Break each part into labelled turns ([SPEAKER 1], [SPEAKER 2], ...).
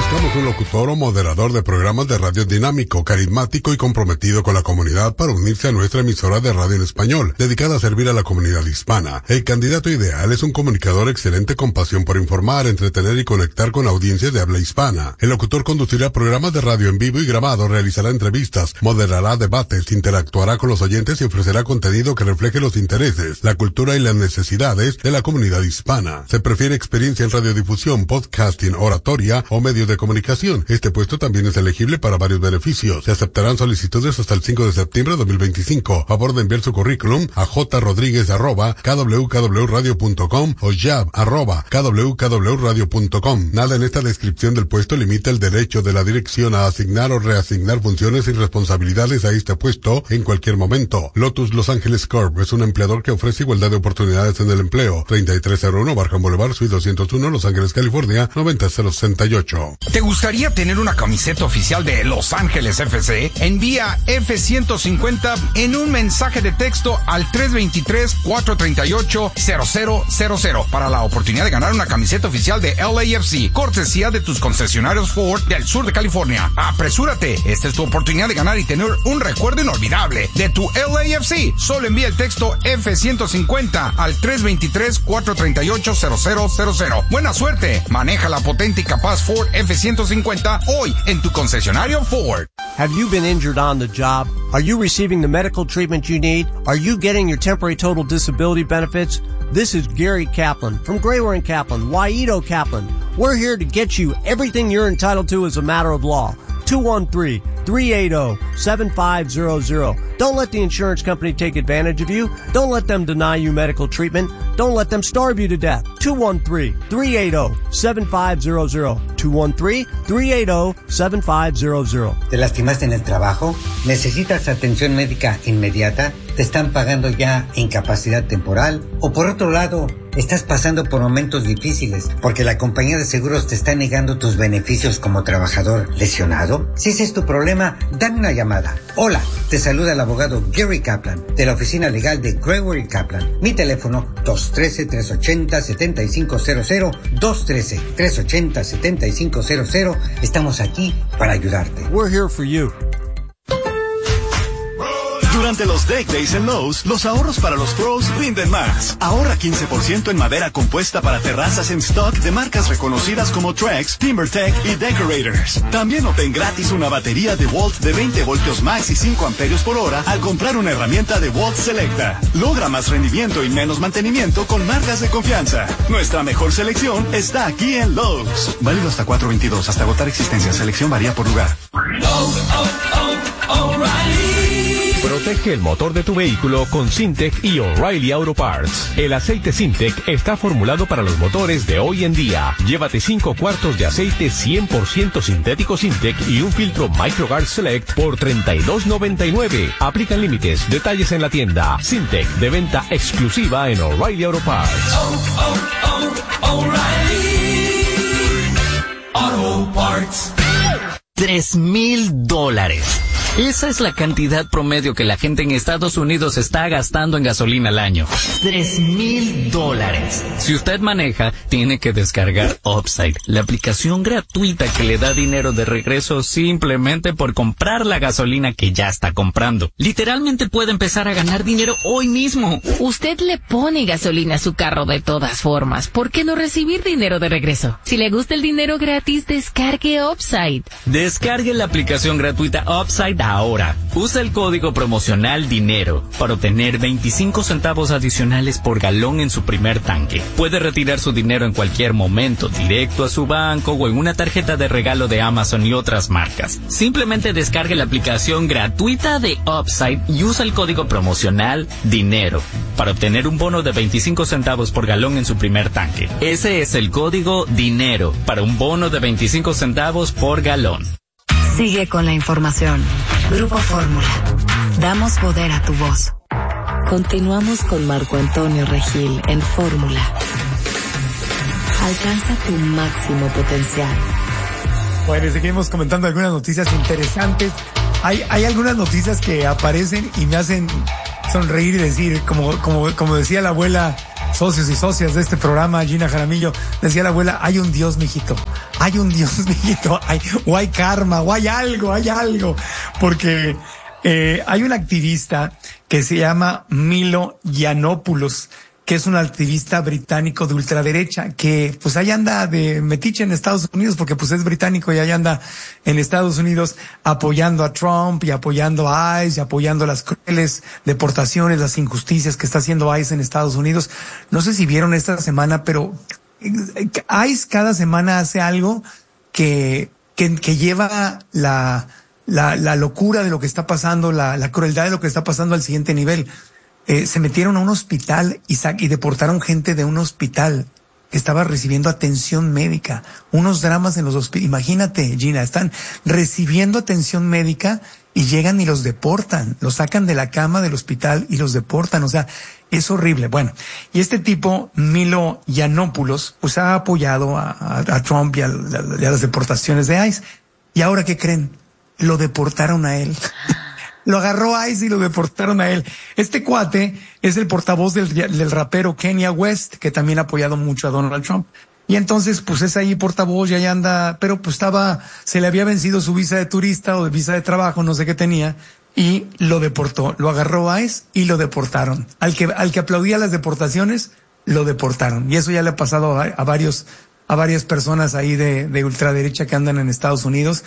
[SPEAKER 1] Buscamos un locutor o moderador de programas de radio dinámico, carismático y comprometido con la comunidad para unirse a nuestra emisora de radio en español, dedicada a servir a la comunidad hispana. El candidato ideal es un comunicador excelente con pasión por informar, entretener y conectar con audiencias de habla hispana. El locutor conducirá programas de radio en vivo y grabado, realizará entrevistas, moderará debates, interactuará con los oyentes y ofrecerá contenido que refleje los intereses, la cultura y las necesidades de la comunidad hispana. Se prefiere experiencia en radiodifusión, podcasting, oratoria o medios de comunicación. Este puesto también es elegible para varios beneficios. Se aceptarán solicitudes hasta el 5 de septiembre de 2025. Favor de enviar su currículum a jrodriguez@kwkradio.com o jab@kwkradio.com. Nada en esta descripción del puesto limita el derecho de la dirección a asignar o reasignar funciones y responsabilidades a este puesto en cualquier momento. Lotus Los Ángeles Corp es un empleador que ofrece igualdad de oportunidades en el empleo. 3301 Barham Boulevard, Suite 201, Los Ángeles, California, 90068.
[SPEAKER 2] ¿Te gustaría tener una camiseta oficial de Los Ángeles FC? Envía F-150 en un mensaje de texto al 323-438-0000 para la oportunidad de ganar una camiseta oficial de LAFC, cortesía de tus concesionarios Ford del sur de California. ¡Apresúrate! Esta es tu oportunidad de ganar y tener un recuerdo inolvidable de tu LAFC. Solo envía el texto F-150 al 323-438-0000. ¡Buena suerte! Maneja la potente y capaz Ford F-150 hoy en tu concesionario Ford.
[SPEAKER 3] Have you been injured on the job? Are you receiving the medical treatment you need? Are you getting your temporary total disability benefits? This is Gary Kaplan from Grayware & Kaplan, Waito Kaplan. We're here to get you everything you're entitled to as a matter of law. 213-380-7500. Don't let the insurance company take advantage of you. Don't let them deny you medical treatment. Don't let them starve you to death. 213-380-7500. 213-380-7500.
[SPEAKER 4] ¿Te lastimaste en el trabajo? ¿Necesitas atención médica inmediata? ¿Te están pagando ya incapacidad temporal? ¿O por otro lado, estás pasando por momentos difíciles porque la compañía de seguros te está negando tus beneficios como trabajador lesionado? Si ese es tu problema, dame una llamada. Hola, te saluda el abogado Gary Kaplan de la oficina legal de Grayware & Kaplan. Mi teléfono 213-380-7500, 213-380-7500. Estamos aquí para ayudarte.
[SPEAKER 3] We're here for you.
[SPEAKER 5] Durante los Deck Days en Lowe's, los ahorros para los pros rinden más. Ahorra 15% en madera compuesta para terrazas en stock de marcas reconocidas como Trex, TimberTech y Decorators. También obtén gratis una batería de Volt de 20 voltios max y 5 amperios por hora al comprar una herramienta de Volt Selecta. Logra más rendimiento y menos mantenimiento con marcas de confianza. Nuestra mejor selección está aquí en Lowe's. Válido hasta 4/22, hasta agotar existencia. Selección varía por lugar.
[SPEAKER 6] Protege el motor de tu vehículo con Syntec y O'Reilly Auto Parts. El aceite Syntec está formulado para los motores de hoy en día. Llévate 5 cuartos de aceite 100% sintético Syntec y un filtro MicroGuard Select por $32.99. Aplican límites. Detalles en la tienda. Syntec, de venta exclusiva en O'Reilly Auto Parts.
[SPEAKER 7] O'Reilly Auto Parts. $3,000. Esa es la cantidad promedio que la gente en Estados Unidos está gastando en gasolina al año. $3,000. Si usted maneja, tiene que descargar Upside, la aplicación gratuita que le da dinero de regreso simplemente por comprar la gasolina que ya está comprando. Literalmente puede empezar a ganar dinero hoy mismo.
[SPEAKER 8] Usted le pone gasolina a su carro de todas formas. ¿Por qué no recibir dinero de regreso? Si le gusta el dinero gratis, descargue Upside.
[SPEAKER 7] Descargue la aplicación gratuita Upside ahora. Usa el código promocional DINERO para obtener 25 centavos adicionales por galón en su primer tanque. Puede retirar su dinero en cualquier momento, directo a su banco o en una tarjeta de regalo de Amazon y otras marcas. Simplemente descargue la aplicación gratuita de Upside y usa el código promocional DINERO para obtener un bono de 25 centavos por galón en su primer tanque. Ese es el código DINERO para un bono de 25 centavos por galón.
[SPEAKER 9] Sigue con la información. Grupo Fórmula. Damos poder a tu voz. Continuamos con Marco Antonio Regil en Fórmula. Alcanza tu máximo potencial.
[SPEAKER 10] Bueno, seguimos comentando algunas noticias interesantes. Hay algunas noticias que aparecen y me hacen sonreír y decir, como decía la abuela, socios y socias de este programa, Gina Jaramillo, decía la abuela, hay un Dios, mijito. hay un Dios, mijito, o hay karma, o hay algo, porque hay un activista que se llama Milo Yiannopoulos, que es un activista británico de ultraderecha, que pues ahí anda de metiche en Estados Unidos, porque pues es británico y ahí anda en Estados Unidos apoyando a Trump y apoyando a ICE y apoyando las crueles deportaciones, las injusticias que está haciendo ICE en Estados Unidos. No sé si vieron esta semana, pero ICE cada semana hace algo que lleva la locura de lo que está pasando, la crueldad de lo que está pasando al siguiente nivel. Se metieron a un hospital y deportaron gente de un hospital que estaba recibiendo atención médica. Unos dramas en los hospitales. Imagínate, Gina, están recibiendo atención médica y llegan y los deportan. Los sacan de la cama del hospital y los deportan. O sea, es horrible. Bueno, y este tipo, Milo Yiannopoulos, pues ha apoyado a Trump y a las deportaciones de ICE. ¿Y ahora qué creen? Lo deportaron a él. Lo agarró ICE y lo deportaron a él. Este cuate es el portavoz del rapero Kanye West, que también ha apoyado mucho a Donald Trump. Y entonces, pues es ahí portavoz y ahí anda, pero pues se le había vencido su visa de turista o de visa de trabajo, no sé qué tenía, y lo deportó. Lo agarró ICE y lo deportaron. Al que aplaudía las deportaciones, lo deportaron. Y eso ya le ha pasado a varias personas ahí de ultraderecha que andan en Estados Unidos,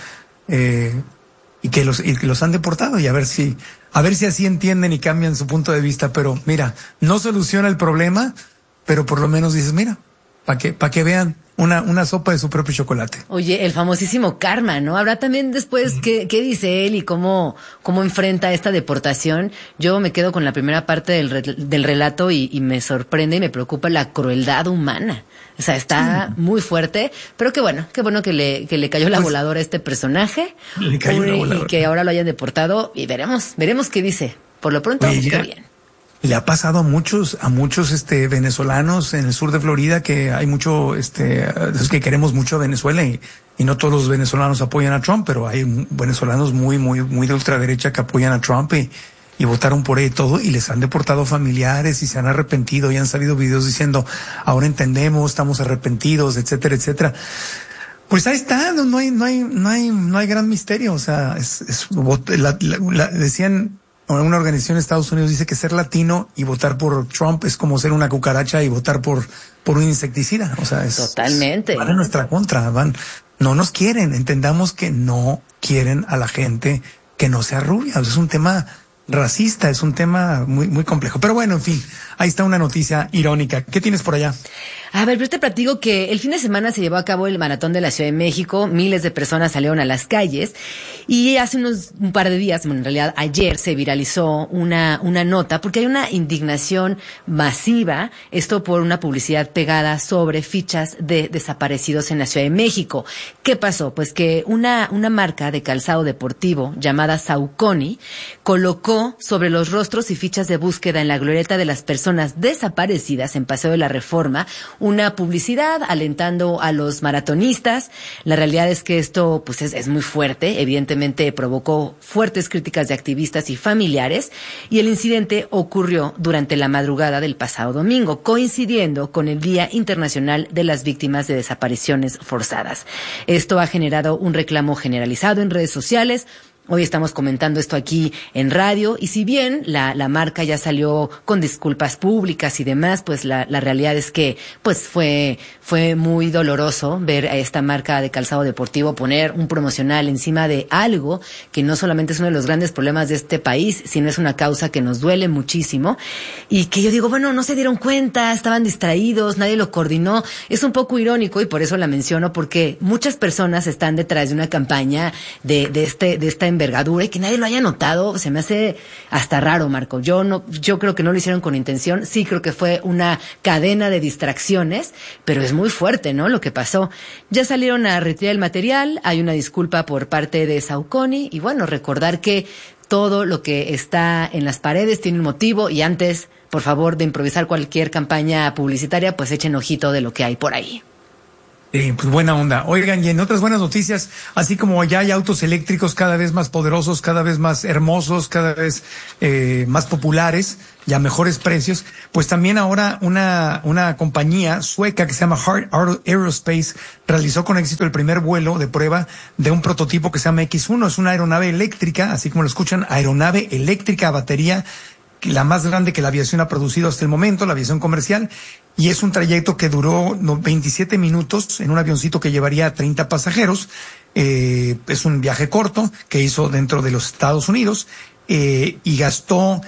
[SPEAKER 10] y que los han deportado, y a ver si así entienden y cambian su punto de vista. Pero mira, no soluciona el problema, pero por lo menos dices, mira, para que vean una sopa de su propio chocolate.
[SPEAKER 11] Oye, el famosísimo karma, ¿no? Habrá también después qué dice él y cómo enfrenta esta deportación. Yo me quedo con la primera parte del relato y me sorprende y me preocupa la crueldad humana. O sea, está muy fuerte, pero qué bueno que le cayó la voladora a este personaje. Le cayó la voladora. Y que ahora lo hayan deportado, y veremos qué dice. Por lo pronto, qué bien.
[SPEAKER 10] Le ha pasado a muchos venezolanos en el sur de Florida, que hay mucho, es que queremos mucho a Venezuela y no todos los venezolanos apoyan a Trump, pero hay venezolanos muy de ultraderecha que apoyan a Trump y votaron por él y todo, y les han deportado familiares y se han arrepentido y han salido videos diciendo, ahora entendemos, estamos arrepentidos, etcétera, etcétera. Pues ahí está, no hay gran misterio. O sea, decían, una organización de Estados Unidos dice que ser latino y votar por Trump es como ser una cucaracha y votar por un insecticida. O sea,
[SPEAKER 11] totalmente.
[SPEAKER 10] Van en nuestra contra, no nos quieren, entendamos que no quieren a la gente que no sea rubia. O sea, es un tema racista, es un tema muy complejo. Pero bueno, en fin, ahí está una noticia irónica. ¿Qué tienes por allá?
[SPEAKER 11] A ver, yo te platico que el fin de semana se llevó a cabo el Maratón de la Ciudad de México. Miles de personas salieron a las calles y hace un par de días, bueno, en realidad ayer, se viralizó una nota porque hay una indignación masiva, esto por una publicidad pegada sobre fichas de desaparecidos en la Ciudad de México. ¿Qué pasó? Pues que una marca de calzado deportivo llamada Saucony colocó sobre los rostros y fichas de búsqueda en la glorieta de las personas desaparecidas en Paseo de la Reforma una publicidad alentando a los maratonistas. La realidad es que esto pues es muy fuerte, evidentemente provocó fuertes críticas de activistas y familiares, y el incidente ocurrió durante la madrugada del pasado domingo, coincidiendo con el Día Internacional de las Víctimas de Desapariciones Forzadas. Esto ha generado un reclamo generalizado en redes sociales. Hoy estamos comentando esto aquí en radio, y si bien la marca ya salió con disculpas públicas y demás, pues la realidad es que pues fue muy doloroso ver a esta marca de calzado deportivo poner un promocional encima de algo que no solamente es uno de los grandes problemas de este país, sino es una causa que nos duele muchísimo, y que yo digo, bueno, no se dieron cuenta, estaban distraídos, nadie lo coordinó. Es un poco irónico y por eso la menciono, porque muchas personas están detrás de una campaña de esta envergadura, y que nadie lo haya notado, se me hace hasta raro, Marco. Yo creo que no lo hicieron con intención, sí creo que fue una cadena de distracciones, pero es muy fuerte, ¿no?, lo que pasó. Ya salieron a retirar el material, hay una disculpa por parte de Saucony, y bueno, recordar que todo lo que está en las paredes tiene un motivo, y antes, por favor, de improvisar cualquier campaña publicitaria, pues echen ojito de lo que hay por ahí.
[SPEAKER 10] Pues buena onda. Oigan, y en otras buenas noticias, así como ya hay autos eléctricos cada vez más poderosos, cada vez más hermosos, cada vez más populares y a mejores precios, pues también ahora una compañía sueca que se llama Heart Aerospace realizó con éxito el primer vuelo de prueba de un prototipo que se llama X1. Es una aeronave eléctrica, así como lo escuchan, aeronave eléctrica a batería, la más grande que la aviación ha producido hasta el momento, la aviación comercial, y es un trayecto que duró 27 minutos en un avioncito que llevaría a 30 pasajeros. Es un viaje corto que hizo dentro de los Estados Unidos y gastó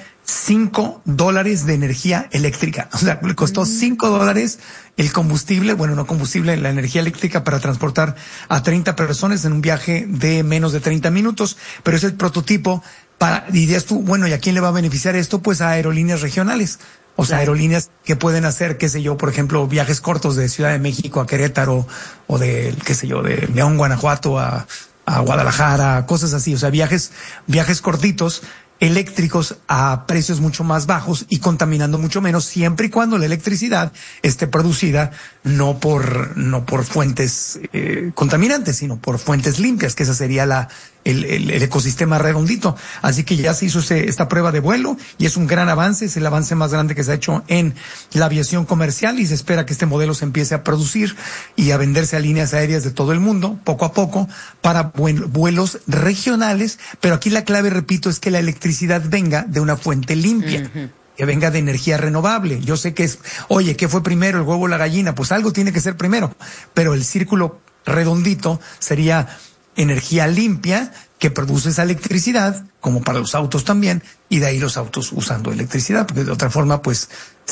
[SPEAKER 10] $5 de energía eléctrica. O sea, le costó $5 el combustible, bueno, no combustible, la energía eléctrica para transportar a 30 personas en un viaje de menos de 30 minutos, pero es el prototipo dirías tú, bueno, ¿y a quién le va a beneficiar esto? Pues a aerolíneas regionales. O sea, aerolíneas que pueden hacer, qué sé yo, por ejemplo, viajes cortos de Ciudad de México a Querétaro o de, qué sé yo, de León, Guanajuato a Guadalajara, cosas así. O sea, viajes cortitos, eléctricos a precios mucho más bajos y contaminando mucho menos, siempre y cuando la electricidad esté producida no por fuentes contaminantes, sino por fuentes limpias, que esa sería el ecosistema redondito. Así que ya se hizo esta prueba de vuelo y es un gran avance, es el avance más grande que se ha hecho en la aviación comercial y se espera que este modelo se empiece a producir y a venderse a líneas aéreas de todo el mundo, poco a poco, para vuelos regionales. Pero aquí la clave, repito, es que la electricidad venga de una fuente limpia. Uh-huh. Que venga de energía renovable. Yo sé que oye, ¿qué fue primero, el huevo o la gallina? Pues algo tiene que ser primero, pero el círculo redondito sería energía limpia que produce esa electricidad, como para los autos también, y de ahí los autos usando electricidad, porque de otra forma, pues,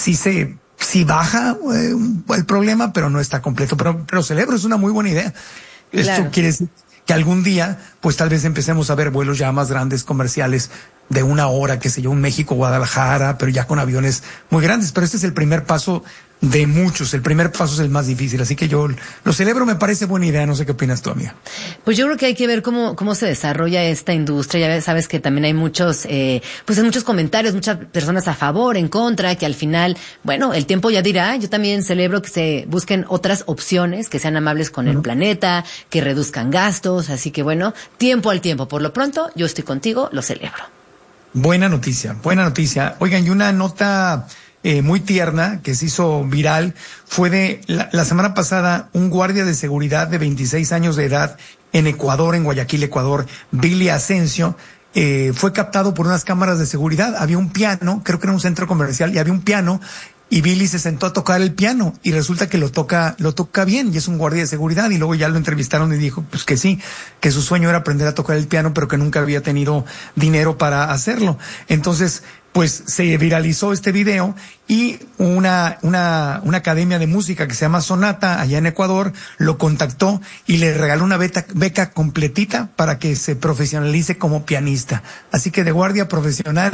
[SPEAKER 10] sí baja el problema, pero no está completo. Pero celebro, es una muy buena idea. Claro. Esto quiere decir que algún día, pues tal vez empecemos a ver vuelos ya más grandes, comerciales, de 1 hora, qué sé yo, un México, Guadalajara, pero ya con aviones muy grandes. Pero este es el primer paso de muchos. El primer paso es el más difícil. Así que yo lo celebro, me parece buena idea. No sé qué opinas tú, amiga.
[SPEAKER 11] Pues yo creo que hay que ver cómo se desarrolla esta industria. Ya sabes que también hay muchos comentarios, muchas personas a favor, en contra, que al final, bueno, el tiempo ya dirá. Yo también celebro que se busquen otras opciones, que sean amables con el planeta, que reduzcan gastos. Así que bueno, tiempo al tiempo. Por lo pronto, yo estoy contigo, lo celebro.
[SPEAKER 10] Buena noticia. Oigan, y una nota muy tierna que se hizo viral fue de la semana pasada. Un guardia de seguridad de 26 años de edad en Ecuador, en Guayaquil, Ecuador, Billy Asensio, fue captado por unas cámaras de seguridad. Había un piano, creo que era un centro comercial, y había un piano, y Billy se sentó a tocar el piano y resulta que lo toca bien y es un guardia de seguridad. Y luego ya lo entrevistaron y dijo pues que sí, que su sueño era aprender a tocar el piano, pero que nunca había tenido dinero para hacerlo. Entonces, pues se viralizó este video y una academia de música que se llama Sonata allá en Ecuador lo contactó y le regaló una beca completita para que se profesionalice como pianista. Así que de guardia profesional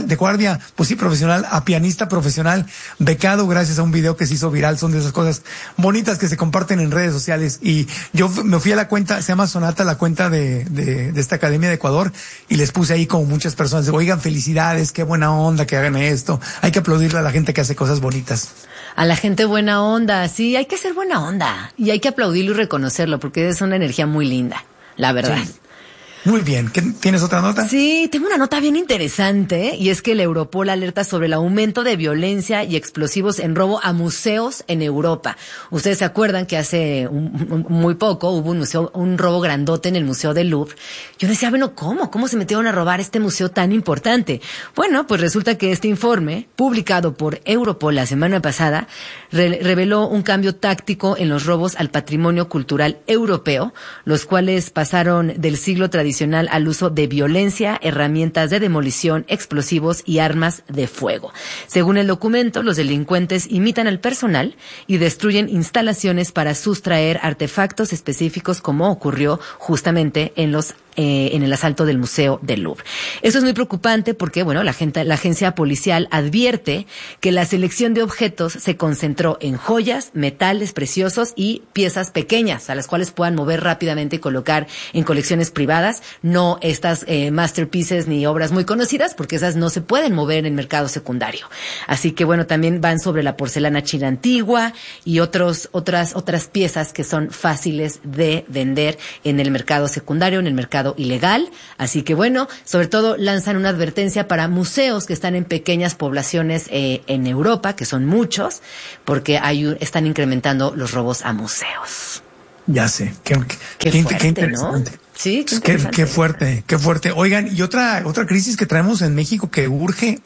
[SPEAKER 10] a pianista profesional, becado gracias a un video que se hizo viral. Son de esas cosas bonitas que se comparten en redes sociales. Y yo me fui a la cuenta, se llama Sonata, la cuenta de esta academia de Ecuador, y les puse ahí como muchas personas, oigan, felicidades, qué buena onda que hagan esto. Hay que aplaudirle a la gente que hace cosas bonitas.
[SPEAKER 11] A la gente buena onda, sí, hay que ser buena onda y hay que aplaudirlo y reconocerlo porque es una energía muy linda, la verdad.
[SPEAKER 10] Sí. Muy bien. ¿Tienes otra nota?
[SPEAKER 11] Sí, tengo una nota bien interesante y es que el Europol alerta sobre el aumento de violencia y explosivos en robo a museos en Europa. Ustedes se acuerdan que hace muy poco hubo un robo grandote en el Museo del Louvre. Yo decía, bueno, ¿cómo se metieron a robar este museo tan importante? Bueno, pues resulta que este informe, publicado por Europol la semana pasada, reveló un cambio táctico en los robos al patrimonio cultural europeo, los cuales pasaron del siglo tradicional al uso de violencia, herramientas de demolición, explosivos y armas de fuego. Según el documento, los delincuentes imitan al personal y destruyen instalaciones para sustraer artefactos específicos, como ocurrió justamente en los en el asalto del Museo del Louvre. Eso es muy preocupante porque, bueno, la agencia policial advierte que la selección de objetos se concentró en joyas, metales preciosos y piezas pequeñas a las cuales puedan mover rápidamente y colocar en colecciones privadas, no estas masterpieces ni obras muy conocidas, porque esas no se pueden mover en el mercado secundario. Así que bueno, también van sobre la porcelana china antigua y otras piezas que son fáciles de vender en el mercado secundario, en el mercado ilegal. Así que bueno, sobre todo lanzan una advertencia para museos que están en pequeñas poblaciones en Europa, que son muchos, porque están incrementando los robos a museos.
[SPEAKER 10] Ya sé, qué interesante, ¿no?
[SPEAKER 11] Sí,
[SPEAKER 10] qué fuerte. Oigan, y otra crisis que traemos en México que urge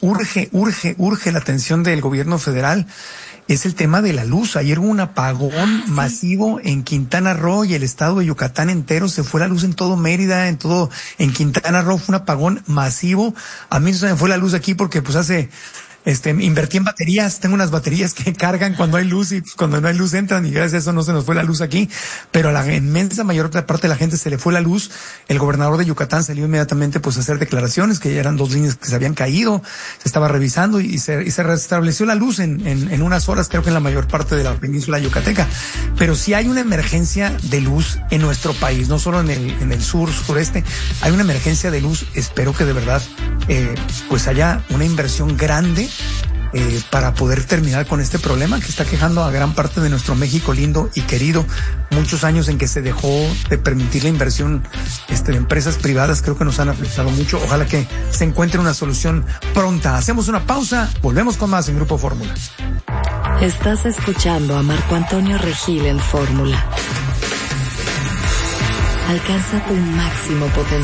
[SPEAKER 10] la atención del gobierno federal es el tema de la luz. Ayer hubo un apagón masivo en Quintana Roo y el estado de Yucatán entero. Se fue la luz en todo Mérida, en Quintana Roo fue un apagón masivo. A mí se me fue la luz aquí porque invertí en baterías, tengo unas baterías que cargan cuando hay luz y cuando no hay luz entran y gracias a eso no se nos fue la luz aquí, pero a la inmensa mayor parte de la gente se le fue la luz. El gobernador de Yucatán salió inmediatamente a hacer declaraciones que ya eran 2 líneas que se habían caído, se estaba revisando y se restableció la luz en unas horas, creo que en la mayor parte de la península yucateca. Pero sí hay una emergencia de luz en nuestro país, no solo en el sureste, hay una emergencia de luz. Espero que de verdad pues haya una inversión grande para poder terminar con este problema que está quejando a gran parte de nuestro México lindo y querido. Muchos años en que se dejó de permitir la inversión de empresas privadas, creo que nos han afectado mucho. Ojalá que se encuentre una solución pronta. Hacemos una pausa, volvemos con más en Grupo Fórmula.
[SPEAKER 9] Estás escuchando a Marco Antonio Regil en Fórmula. Alcanza tu máximo potencial.